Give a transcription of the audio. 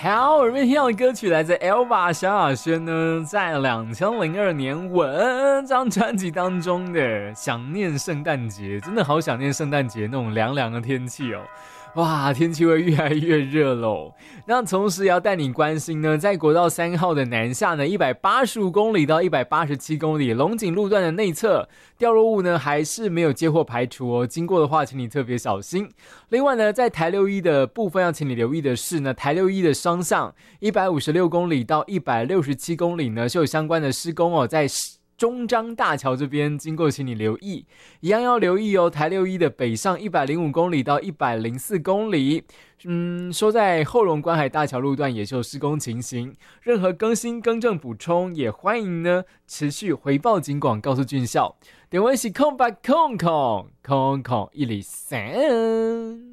好，我们听到的歌曲来自 Elva 萧亚轩呢，在2002年文章专辑当中的《想念圣诞节》，真的好想念圣诞节那种凉凉的天气哦。哇，天气会越来越热喽。那同时也要带你关心呢，在国道3号的南下呢，185公里到187公里龙井路段的内侧掉落物呢，还是没有接获排除哦。经过的话，请你特别小心。另外呢，在台6一的部分要请你留意的是呢，台6一的双向156公里到167公里呢，是有相关的施工哦，在中彰大桥这边经过，请你留意，一样要留意哦。台6一的北上105公里到104公里，说在后龙观海大桥路段也是有施工情形，任何更新更正补充也欢迎呢持续回报警广告诉军校。电话是空103。